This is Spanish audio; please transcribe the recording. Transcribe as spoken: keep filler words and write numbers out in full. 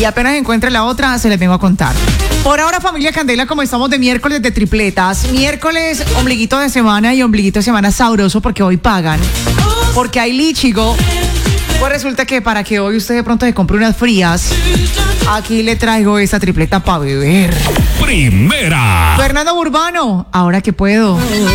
Y apenas encuentre la otra, se les vengo a contar. Por ahora, familia Candela, como estamos de miércoles de tripletas, miércoles ombliguito de semana y ombliguito de semana sabroso porque hoy pagan, porque hay lichigo. Pues resulta que para que hoy usted de pronto se compre unas frías, aquí le traigo esta tripleta para beber. Primera. Fernando Burbano, ahora que puedo.